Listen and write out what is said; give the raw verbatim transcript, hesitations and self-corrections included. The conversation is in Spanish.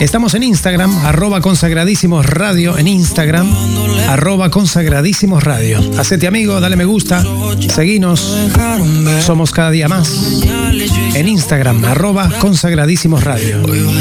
Estamos en Instagram, arroba Consagradísimos Radio, en Instagram, arroba Consagradísimos Radio. Hacete amigo, dale me gusta, seguinos, somos cada día más. En Instagram, arroba Consagradísimos Radio.